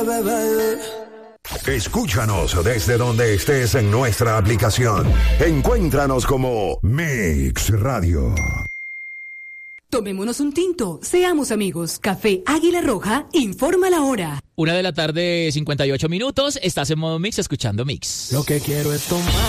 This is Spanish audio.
Escúchanos desde donde estés en nuestra aplicación. Encuéntranos como Mix Radio. Tomémonos un tinto, seamos amigos. Café Águila Roja informa la hora. 1:58 p.m. Estás en modo Mix, escuchando Mix. Lo que quiero es tomar.